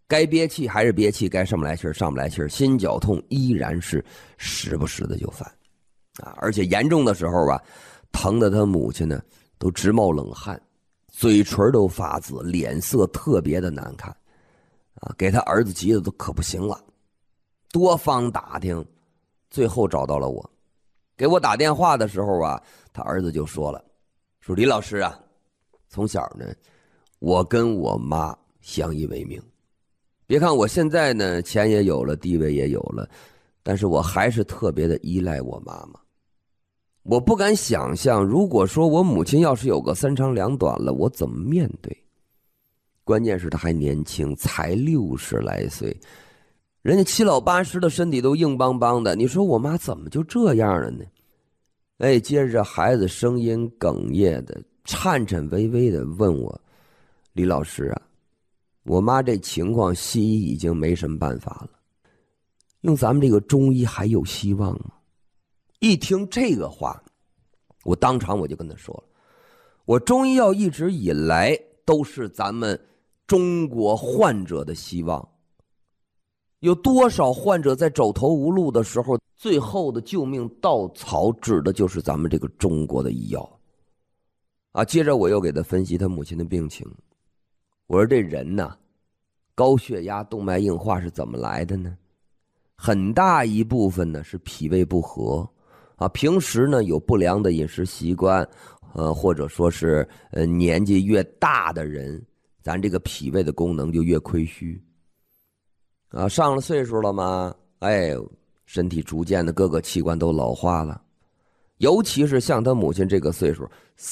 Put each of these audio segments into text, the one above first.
该憋气还是憋气，该上不来气儿上不来气儿，心绞痛依然是时不时的就犯而且严重的时候吧，疼得他母亲呢都直冒冷汗，嘴唇都发紫，脸色特别的难看给他儿子急得都可不行了，多方打听，最后找到了我。给我打电话的时候他儿子就说了，说李老师从小呢我跟我妈相依为命，别看我现在呢钱也有了，地位也有了，但是我还是特别的依赖我妈妈。我不敢想象，如果说我母亲要是有个三长两短了，我怎么面对？关键是她还年轻，才60来岁，人家七老八十的身体都硬邦邦的，你说我妈怎么就这样了呢？接着孩子声音哽咽的颤颤巍巍的问我，李老师我妈这情况西医已经没什么办法了，用咱们这个中医还有希望吗？一听这个话，我当场我就跟他说了，我中医药一直以来都是咱们中国患者的希望，有多少患者在走投无路的时候，最后的救命稻草指的就是咱们这个中国的医药接着我又给他分析他母亲的病情，我说这人高血压动脉硬化是怎么来的呢？很大一部分呢是脾胃不和平时呢有不良的饮食习惯或者说是年纪越大的人，咱这个脾胃的功能就越亏虚上了岁数了嘛，身体逐渐的各个器官都老化了，尤其是像他母亲这个岁数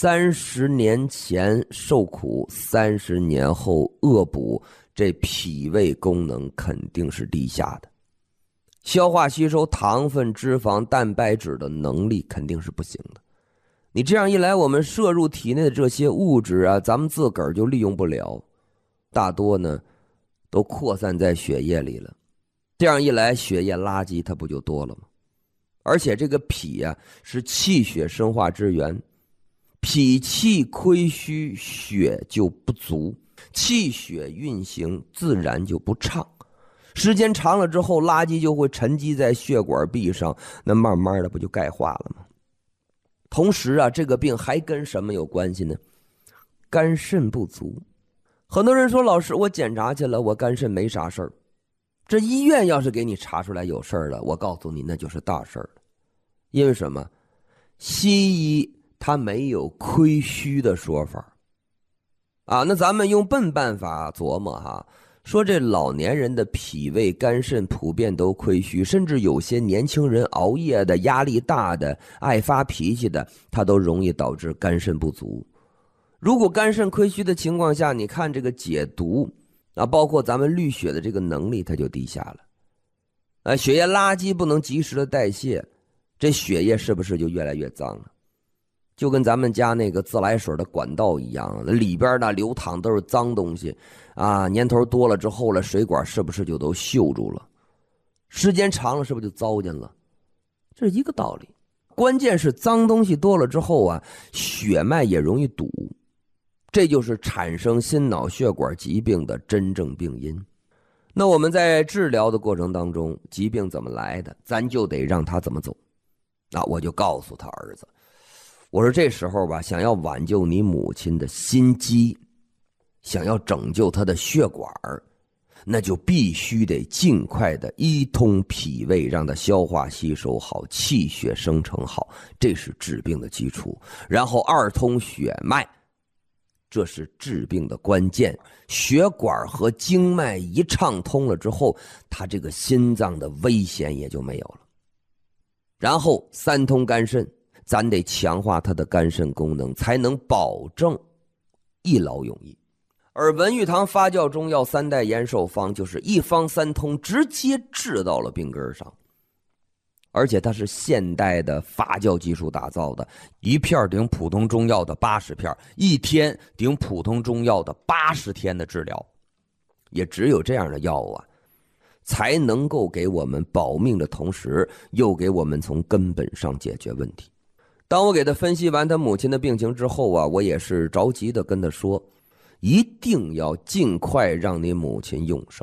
，30年前受苦，30年后恶补，这脾胃功能肯定是低下的，消化吸收糖分、脂肪、蛋白质的能力肯定是不行的。你这样一来，我们摄入体内的这些物质咱们自个儿就利用不了，大多呢都扩散在血液里了，这样一来血液垃圾它不就多了吗？而且这个脾是气血生化之源，脾气亏虚，血就不足，气血运行自然就不畅，时间长了之后，垃圾就会沉积在血管壁上，那慢慢的不就钙化了吗？同时这个病还跟什么有关系呢？肝肾不足。很多人说，老师我检查去了，我肝肾没啥事儿，这医院要是给你查出来有事儿了，我告诉你那就是大事儿了。因为什么？西医它没有亏虚的说法那咱们用笨办法琢磨说这老年人的脾胃肝肾普遍都亏虚，甚至有些年轻人熬夜的、压力大的、爱发脾气的，它都容易导致肝肾不足。如果肝肾亏虚的情况下，你看这个解毒包括咱们滤血的这个能力它就低下了血液垃圾不能及时的代谢，这血液是不是就越来越脏了？就跟咱们家那个自来水的管道一样，里边流淌都是脏东西年头多了之后了，水管是不是就都锈住了？时间长了是不是就糟践了？这是一个道理。关键是脏东西多了之后血脉也容易堵，这就是产生心脑血管疾病的真正病因。那我们在治疗的过程当中，疾病怎么来的，咱就得让他怎么走。我就告诉他儿子，我说这时候想要挽救你母亲的心肌，想要拯救她的血管，那就必须得尽快的一通脾胃，让它消化吸收好，气血生成好，这是治病的基础。然后二通血脉，这是治病的关键。血管和经脉一畅通了之后，他这个心脏的危险也就没有了。然后三通肝肾，咱得强化他的肝肾功能，才能保证一劳永逸。而文玉堂发酵中药3代延寿方就是一方三通，直接治到了病根上。而且它是现代的发酵技术打造的，一片顶普通中药的80片，一天顶普通中药的80天的治疗。也只有这样的药才能够给我们保命的同时，又给我们从根本上解决问题。当我给他分析完他母亲的病情之后我也是着急的跟他说，一定要尽快让你母亲用上。